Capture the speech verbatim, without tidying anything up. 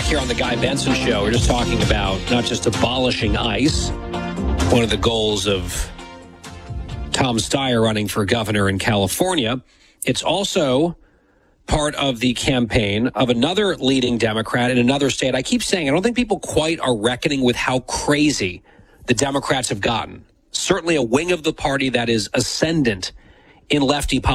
here on the Guy Benson Show. We're just talking about not just abolishing ICE, one of the goals of Tom Steyer running for governor in California. It's also part of the campaign of another leading Democrat in another state. I keep saying I don't think people quite are reckoning with how crazy the Democrats have gotten. Certainly a wing of the party that is ascendant in lefty politics.